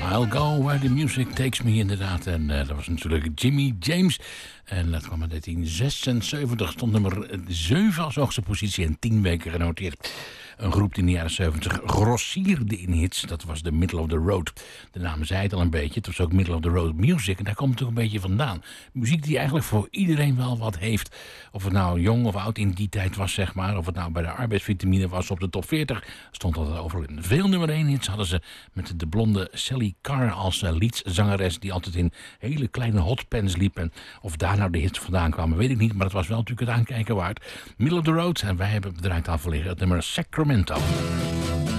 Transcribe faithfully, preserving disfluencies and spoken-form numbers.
I'll go where the music takes me, inderdaad. En uh, dat was natuurlijk Jimmy James. En dat kwam in negentien zesenzeventig. Stond nummer zeven als hoogste positie en tien weken genoteerd. Een groep die in de jaren zeventig grossierde in hits. Dat was de Middle of the Road. De naam zei het al een beetje. Het was ook Middle of the Road Music. En daar komt het ook een beetje vandaan. Muziek die eigenlijk voor iedereen wel wat heeft. Of het nou jong of oud in die tijd was, zeg maar. Of het nou bij de arbeidsvitamine was op de top veertig. Stond dat overal in. Veel nummer één hits hadden ze met de blonde Sally Carr als uh, leadzangeres. Die altijd in hele kleine hotpants liep. En of daar nou de hits vandaan kwamen, weet ik niet. Maar het was wel natuurlijk het aankijken waard. Middle of the Road. En wij hebben het eruit af liggen. Het nummer Sacramento.